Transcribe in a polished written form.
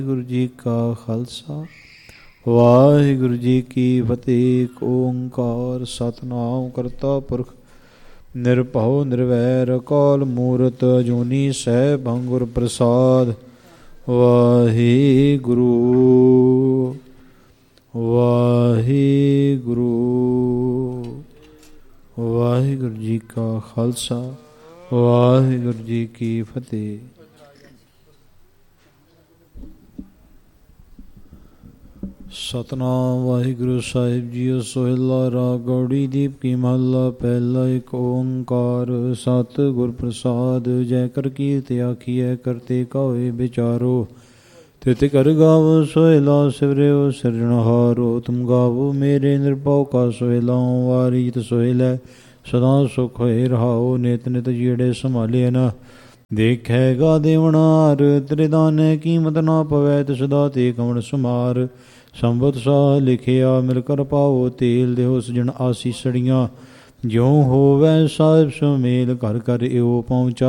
ਵਾਹਿਗੁਰੂ ਜੀ ਕਾ ਖਾਲਸਾ ਵਾਹਿਗੁਰੂ ਜੀ ਕੀ ਫਤਿਹ। ਏਕ ਓੰਕਾਰ ਸਤਿਨਾਮ ਕਰਤਾ ਪੁਰਖ ਨਿਰਭਉ ਨਿਰਵੈਰ ਅਕਾਲ ਮੂਰਤ ਅਜੂਨੀ ਸੈਭੰ ਗੁਰ ਪ੍ਰਸਾਦ। ਵਾਹਿਗੁਰੂ ਵਾਹਿਗੁਰੂ ਵਾਹਿਗੁਰੂ ਜੀ ਕਾ ਖਾਲਸਾ ਵਾਹਿਗੁਰੂ ਜੀ ਕੀ ਫਤਿਹ। ਸਤਨਾਮ ਵਾਹਿਗੁਰੂ ਸਾਹਿਬ ਜੀਓ। ਸੋਹਿਲਾ ਰਾਗ ਗੌੜੀ ਦੀਪ ਕੀ ਮਹੱਲਾ ਪਹਿਲਾ। ਇੱਕ ਓੰਕਾਰ ਸਤਿ ਗੁਰ ਪ੍ਰਸਾਦ। ਜੈ ਕਰ ਕੀਰਤ ਆਖੀਐ ਕਰਤੇ ਕਾਹੇ ਵਿਚਾਰੋ। ਤਿਤ ਕਰ ਗਾਵੋ ਸੋਹਿਲਾ ਸਿਵਰਿਓ ਸਿਰਜਣਹਾਰੋ। ਤੁਮ ਗਾਵੋ ਮੇਰੇ ਨਿਰਭਉ ਕਾ ਸੋਹਿਲਾ। ਵਾਰੀ ਜਿਤ ਸੋਹਿਲੈ ਸਦਾ ਸੁਖ ਹੋਏ ਰਹਾਓ। ਨਿਤ ਨਿਤ ਜਿਹੜੇ ਸੰਭਾਲੇ ਨ ਦੇਖੈਗਾ ਦੇਵਨਾਰ। ਤੇਰੇ ਦਾਨੇ ਕੀਮਤ ਨਾ ਪਵੈ ਤਿਸ ਦਾ ਤੇ ਕਵਣ ਸੁਮਾਰ। ਸੰਬਤ ਸਾਹ ਲਿਖਿਆ ਮਿਲ ਕਰ ਪਾਓ ਤੇਲ ਦਿਓ ਸਜਣ ਆਸੀਸੜੀਆਂ। ਜਿਉ ਹੋਵੈ ਸਾਹਿਬ ਸੁਮੇਲ ਘਰ ਘਰ ਇਉ ਪਹੁੰਚਾ